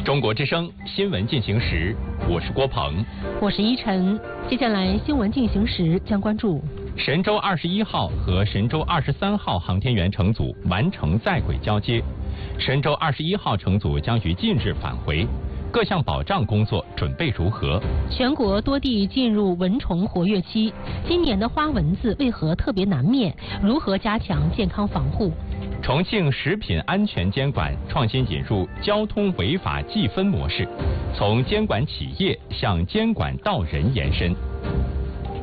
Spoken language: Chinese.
中国之声新闻进行时，我是郭鹏， 我是依晨。接下来新闻进行时将关注神舟21号和神舟23号航天员乘组完成在轨交接，神舟21号乘组将于近日返回。各项保障工作准备如何？ 全国多地进入蚊虫活跃期，今年的花蚊子为何特别难灭？如何加强健康防护？ 重庆食品安全监管创新引入交通违法计分模式，从监管企业向监管到人延伸。